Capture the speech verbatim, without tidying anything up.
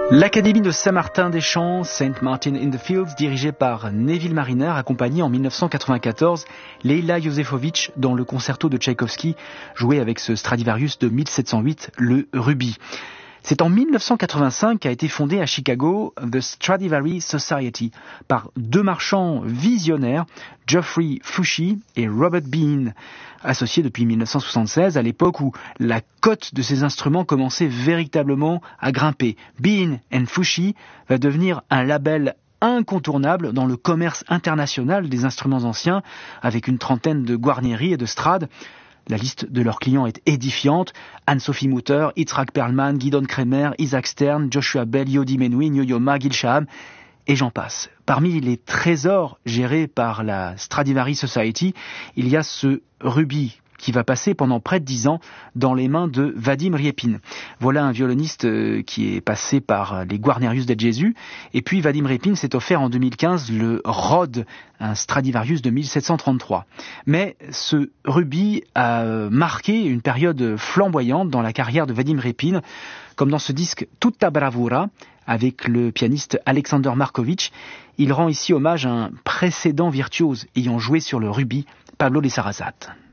L'Académie de Saint-Martin-des-Champs, Saint Martin in the Fields, dirigée par Neville Marriner, accompagnait en mille neuf cent quatre-vingt-quatorze Leila Josefovitch dans le concerto de Tchaïkovski, joué avec ce Stradivarius de mille sept cent huit, le Ruby. C'est en mille neuf cent quatre-vingt-cinq qu'a été fondé à Chicago The Stradivari Society par deux marchands visionnaires, Geoffrey Fouchy et Robert Bean, associés depuis mille neuf cent soixante-seize, à l'époque où la cote de ces instruments commençait véritablement à grimper. Bean and Fouchy va devenir un label incontournable dans le commerce international des instruments anciens, avec une trentaine de guarnieries et de strades. La liste de leurs clients est édifiante. Anne-Sophie Mutter, Itzhak Perlman, Gidon Kremer, Isaac Stern, Joshua Bell, Yodi Menuhin, Yo-Yo Ma, Gil Shaham, et j'en passe. Parmi les trésors gérés par la Stradivari Society, il y a ce Ruby qui va passer pendant près de dix ans dans les mains de Vadim Riepin. Voilà un violoniste qui est passé par les Guarnerius del Gesù. Et puis Vadim Riepin s'est offert en deux mille quinze le Rode, un Stradivarius de mille sept cent trente-trois. Mais ce Ruby a marqué une période flamboyante dans la carrière de Vadim Riepin, comme dans ce disque Tutta Bravura, avec le pianiste Alexander Markovitch. Il rend ici hommage à un précédent virtuose ayant joué sur le Ruby, Pablo de Sarasate.